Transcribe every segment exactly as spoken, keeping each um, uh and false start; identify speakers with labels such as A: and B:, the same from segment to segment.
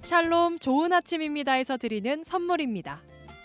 A: 샬롬 좋은 아침입니다에서 드리는 선물입니다.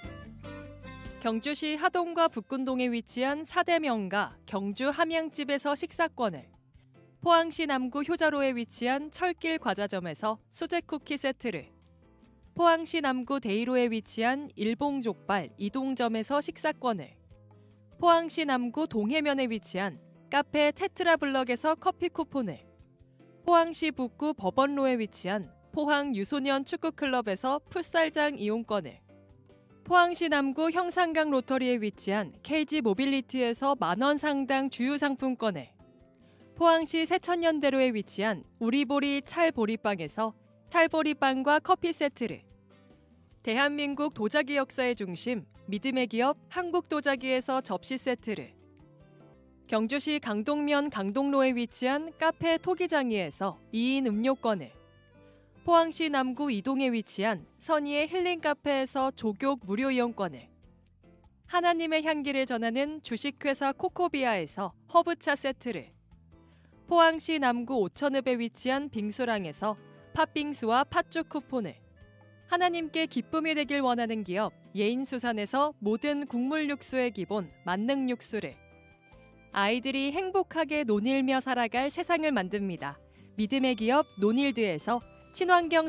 A: 경주시 하동과 북군동에 위치한 사대명가 경주 함양집에서 식사권을, 포항시 남구 효자로에 위치한 철길 과자점에서 수제 쿠키 세트를, 포항시 남구 대이로에 위치한 일봉족발 이동점에서 식사권을, 포항시 남구 동해면에 위치한 카페 테트라블럭에서 커피 쿠폰을, 포항시 북구 법원로에 위치한 포항 유소년 축구클럽에서 풋살장 이용권을, 포항시 남구 형산강 로터리에 위치한 케이지 모빌리티에서 만원 상당 주유상품권을, 포항시 세천년대로에 위치한 우리보리 찰보리빵에서 찰보리빵과 커피 세트를, 대한민국 도자기 역사의 중심 믿음의 기업 한국도자기에서 접시 세트를, 경주시 강동면 강동로에 위치한 카페 토기장이에서 이인 음료권을, 포항시 남구 이동에 위치한 선의의 힐링카페에서 조교 무료 이용권을, 하나님의 향기를 전하는 주식회사 코코비아에서 허브차 세트를, 포항시 남구 오천읍에 위치한 빙수랑에서 팥빙수와 팥죽 쿠폰을, 하나님께 기쁨이 되길 원하는 기업 예인수산에서 모든 국물 육수의 기본 만능 육수를, 아이들이 행복하게 논일며 살아갈 세상을 만듭니다. 믿음의 기업 논일드에서 친환경